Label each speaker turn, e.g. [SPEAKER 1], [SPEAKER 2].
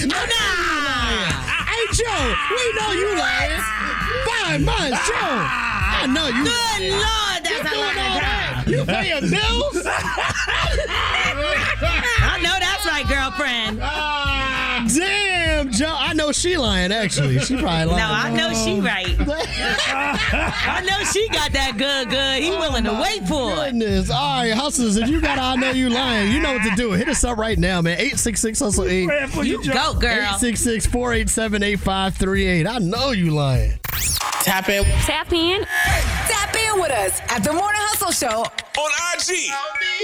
[SPEAKER 1] Hey, Joe, we know you lying. 5 months, Joe. I know you.
[SPEAKER 2] Good Lord, that's a lot of time.
[SPEAKER 1] You paying bills?
[SPEAKER 2] I know that's right, girlfriend.
[SPEAKER 1] Damn, Joe. I know she lying, actually. She probably lying.
[SPEAKER 2] No, I know she right. I know she got that good. He willing to wait for it.
[SPEAKER 1] Goodness. All right, hustlers, if you got I know you lying, you know what to do. Hit us up right now, man. 866-HUSTLE-8.
[SPEAKER 2] You go, girl.
[SPEAKER 1] 866-487-8538. I know you lying.
[SPEAKER 3] Tap in.
[SPEAKER 4] Tap in.
[SPEAKER 5] Tap in with us at the Morning Hustle Show
[SPEAKER 3] On IG.